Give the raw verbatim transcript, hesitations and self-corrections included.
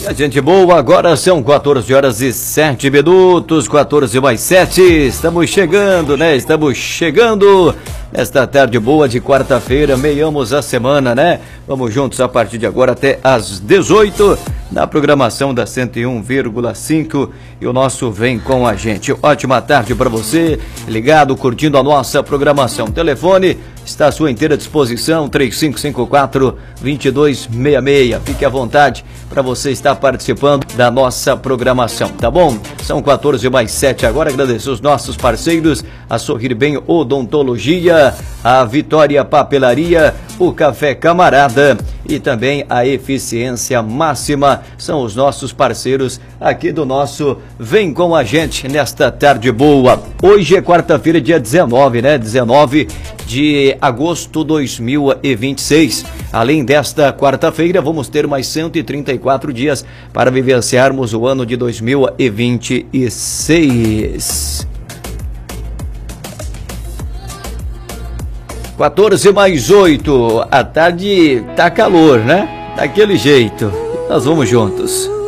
A gente boa, agora são quatorze horas e sete minutos, quatorze mais sete, estamos chegando, né? Estamos chegando nesta tarde boa de quarta-feira, meiamos a semana, né? Vamos juntos a partir de agora até às dezoito, na programação da cento e um vírgula cinco e o nosso Vem Com a Gente. Ótima tarde para você, ligado, curtindo a nossa programação. Telefone está à sua inteira disposição, três cinco cinco quatro, dois dois seis seis. Fique à vontade para você estar participando da nossa programação, tá bom? São quatorze mais sete agora. Agradecer os nossos parceiros, a Sorrir Bem Odontologia, a Vitória Papelaria, o Café Camarada e também a Eficiência Máxima. São os nossos parceiros aqui do nosso Vem Com a Gente nesta tarde boa. Hoje é quarta-feira, dia dezenove, né? dezenove de agosto de dois mil e vinte e seis. Além desta quarta-feira, vamos ter mais cento e trinta e quatro dias para vivenciarmos o ano de dois mil e vinte e seis. quatorze mais oito, a tarde tá calor, né? Daquele jeito. Nós vamos juntos.